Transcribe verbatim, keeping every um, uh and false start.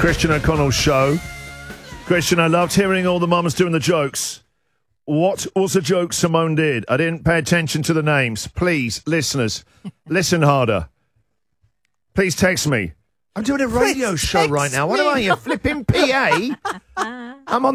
Christian O'Connell's show. Christian, I loved hearing all the mums doing the jokes. What was the joke Simone did? I didn't pay attention to the names. Please, listeners, listen harder. Please text me. I'm doing a radio Please show right now. What text am I, me. a flipping P A? I'm on